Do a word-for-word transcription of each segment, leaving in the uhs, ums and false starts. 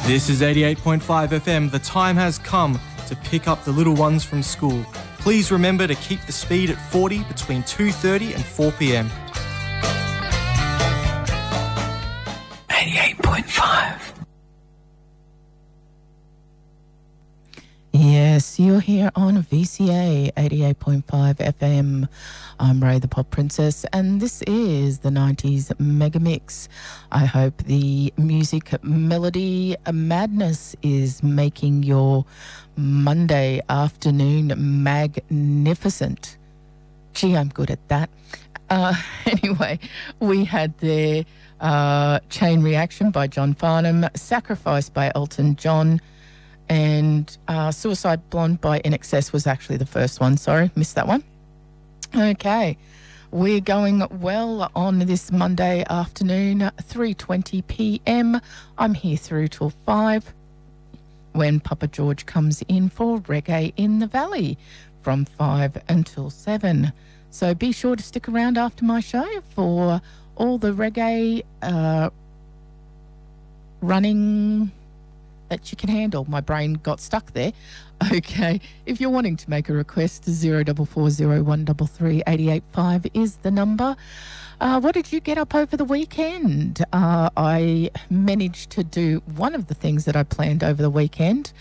This is eighty-eight point five F M. The time has come to pick up the little ones from school. Please remember to keep the speed at forty between two thirty and four p m. eighty-eight point five. Yes, you're here on V C A eighty-eight point five F M. I'm Ray the Pop Princess, and this is the nineties Mega Mix. I hope the music melody madness is making your Monday afternoon magnificent. Gee, I'm good at that. Uh, anyway, we had the uh, Chain Reaction by John Farnham, Sacrifice by Elton John, and uh, Suicide Blonde by I N X S was actually the first one. Sorry, missed that one. Okay, we're going well on this Monday afternoon, three twenty p m. I'm here through till five when Papa George comes in for Reggae in the Valley from five until seven. So be sure to stick around after my show for all the reggae uh, running that you can handle. My brain got stuck there. Okay, if you're wanting to make a request, zero four four zero one three three eight eight five is the number. Uh, what did you get up over the weekend? Uh, I managed to do one of the things that I planned over the weekend.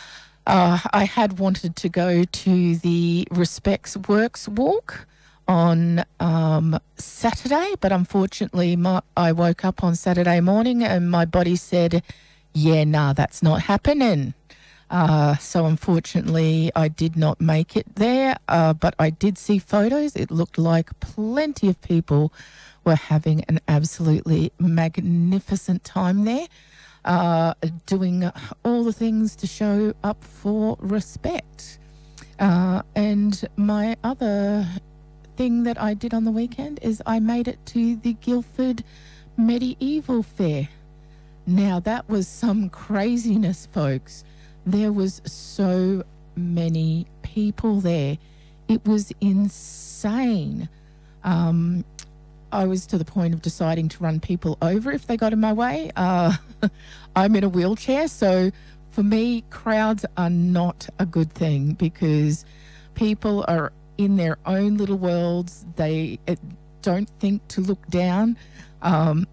Uh, I had wanted to go to the Respects Works walk on um, Saturday, but unfortunately my, I woke up on Saturday morning and my body said, yeah, nah, that's not happening. Uh, so unfortunately, I did not make it there, uh, but I did see photos. It looked like plenty of people were having an absolutely magnificent time there, uh, doing all the things to show up for respect. Uh, and my other thing that I did on the weekend is I made it to the Guildford Medieval Fair. Now, that was some craziness, folks. There was so many people there. It was insane. Um, I was to the point of deciding to run people over if they got in my way. Uh, I'm in a wheelchair, so for me, crowds are not a good thing because people are in their own little worlds. They uh, don't think to look down, um,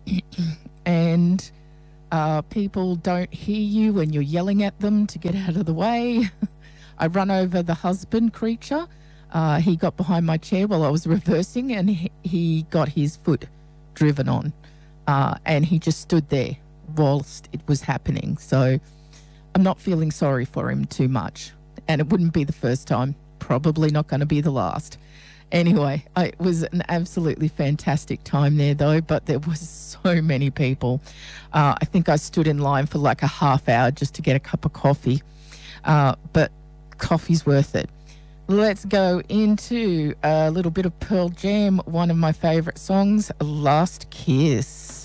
and Uh, people don't hear you when you're yelling at them to get out of the way. I run over the husband creature. Uh, he got behind my chair while I was reversing and he, he got his foot driven on. Uh, and he just stood there whilst it was happening. So I'm not feeling sorry for him too much. And it wouldn't be the first time. Probably not going to be the last. Anyway, it was an absolutely fantastic time there, though, but there was so many people. Uh, I think I stood in line for like a half hour just to get a cup of coffee, uh, but coffee's worth it. Let's go into a little bit of Pearl Jam, one of my favourite songs, Last Kiss.